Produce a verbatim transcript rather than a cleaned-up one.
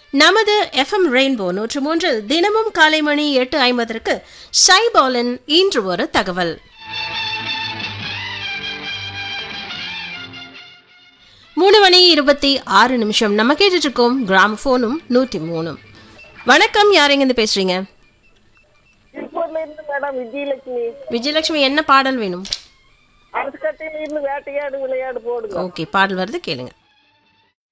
நமது FM rainbow நூற்று மூன்றில் தினமும் காலை மணி எட்டு ஐம்பதற்கு ஷைபாலின் இன்று ஒரு தகவல். மூணு மணி இருபத்தி ஆறு நிமிஷம் நம்ம கேட்டுட்டு இருக்கோம் கிராமபோனும் நூற்றி மூணும். வணக்கம், யார் எங்க இருந்து பேசுறீங்க? விஜயலட்சுமி. விஜயலட்சுமி, என்ன பாடல் வேணும்? வேட்டையாடு விளையாடு போடுங்க. ஓகே, பாடல் வருது, கேளுங்க.